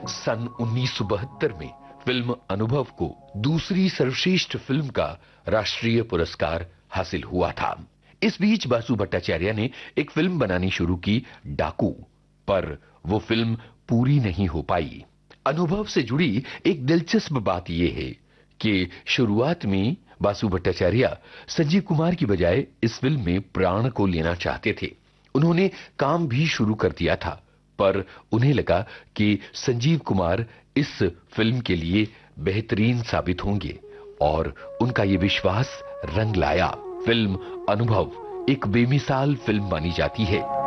सन 1972 में फिल्म अनुभव को दूसरी सर्वश्रेष्ठ फिल्म का राष्ट्रीय पुरस्कार हासिल हुआ था। इस बीच बासु भट्टाचार्य ने एक फिल्म बनानी शुरू की, डाकू, पर वो फिल्म पूरी नहीं हो पाई। अनुभव से जुड़ी एक दिलचस्प बात यह है कि शुरुआत में बासु भट्टाचार्य संजीव कुमार की बजाय इस फिल्म में प्राण को लेना चाहते थे। उन्होंने काम भी शुरू कर दिया था, पर उन्हें लगा कि संजीव कुमार इस फिल्म के लिए बेहतरीन साबित होंगे और उनका ये विश्वास रंग लाया। फिल्म अनुभव एक बेमिसाल फिल्म मानी जाती है।